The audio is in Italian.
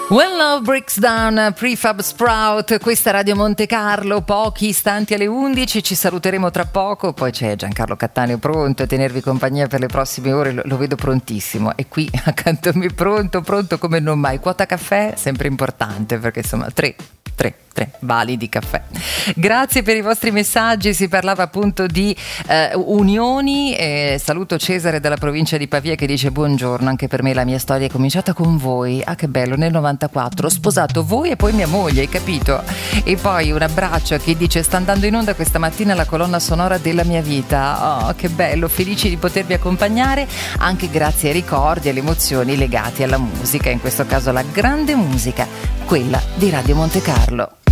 When Love Breaks Down, Prefab Sprout, questa Radio Monte Carlo, pochi istanti alle 11, ci saluteremo tra poco, poi c'è Giancarlo Cattaneo pronto a tenervi compagnia per le prossime ore, lo vedo prontissimo, e qui accanto a me pronto come non mai, quota caffè, sempre importante perché insomma tre validi caffè. Grazie per i vostri messaggi, si parlava appunto di unioni, saluto Cesare dalla provincia di Pavia che dice: buongiorno, anche per me la mia storia è cominciata con voi, che bello, nel 94 ho sposato voi e poi mia moglie, hai capito? E poi un abbraccio a chi dice: sta andando in onda questa mattina la colonna sonora della mia vita, che bello, felici di potervi accompagnare anche grazie ai ricordi e alle emozioni legati alla musica, in questo caso la grande musica, quella di Radio Monte Carlo.